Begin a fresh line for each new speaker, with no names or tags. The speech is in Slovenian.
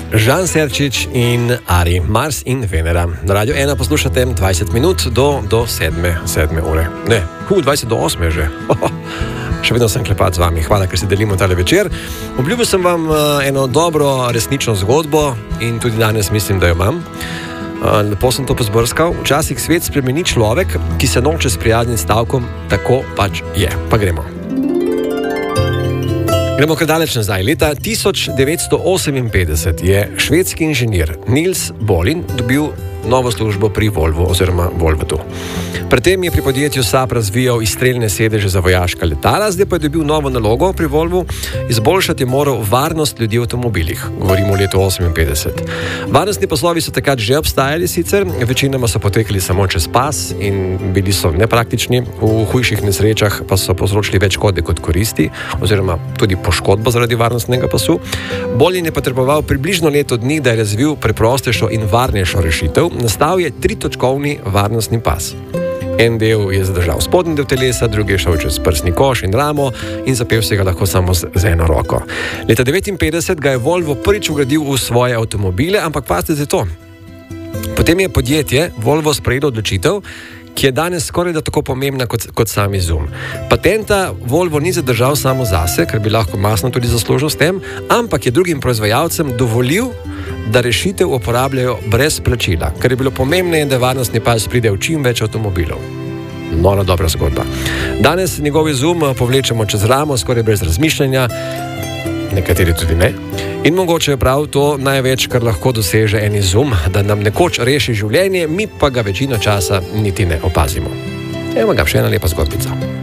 Žan Serčič in Ari, Mars in Venera. Na Radio 1 poslušate 20 minut do 7 ure. Ne, 20 do 8 je že. Še vedno sem klepat z vami. Hvala, ker si delimo tale večer. Obljubil sem vam eno dobro resnično zgodbo in tudi danes mislim, da jo imam. Lepo sem to pozbrskal. Včasih svet spremeni človek, ki se noče sprijazniti s stavkom, tako pač je. Pa gremo. Gremo kar daleč nazaj. Leta 1958 je švedski inženir Nils Bolin dobil novo službo pri Volvu oziroma Volvotu. Predtem je pri podjetju SAP razvijal izstrelne sedeže za vojaška letala, zdaj pa je dobil novo nalogo pri Volvu, izboljšati je moral varnost ljudi v avtomobilih. Govorimo o letu 58. Varnostni poslovi so takrat že obstajali sicer, večinoma so potekali samo čez pas in bili so nepraktični, v hujših nesrečah pa so povzročili več škode kot koristi, oziroma tudi poškodbo zaradi varnostnega pasu. Bolin je potreboval približno leto dni, da je razvil preprostejšo in varnejšo rešitev. Nastal je 3-točkovni varnostni pas. En del je zadržal spodnji del telesa, drugi je šel čez prsni koš in ramo in zapel se ga lahko samo z eno roko. Leta 1959 ga je Volvo prvič vgradil v svoje avtomobile, ampak pazite to. Potem je podjetje Volvo sprejelo odločitev, ki je danes skoraj da tako pomembna kot sam izum. Patenta Volvo ni zadržal samo zase, ker bi lahko masno tudi zaslužil s tem, ampak je drugim proizvajalcem dovolil, da rešitev uporabljajo brez plačila, ker je bilo pomembneje, da varnostni pas pride v čim več avtomobilov. Nora dobra zgodba. Danes njegov izum povlečemo čez ramo, skoraj brez razmišljanja, nekateri tudi ne. In mogoče je prav to največ, kar lahko doseže en izum, da nam nekoč reši življenje, mi pa ga večino časa niti ne opazimo. Evo ga, še ena lepa zgodbica.